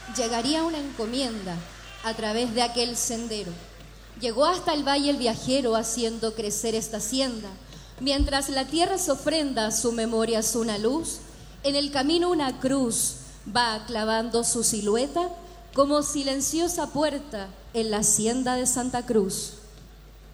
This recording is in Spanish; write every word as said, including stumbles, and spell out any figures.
Llegaría una encomienda a través de aquel sendero. Llegó hasta el valle el viajero haciendo crecer esta hacienda. Mientras la tierra se ofrenda, su memoria es una luz. En el camino una cruz va clavando su silueta como silenciosa puerta en la hacienda de Santa Cruz.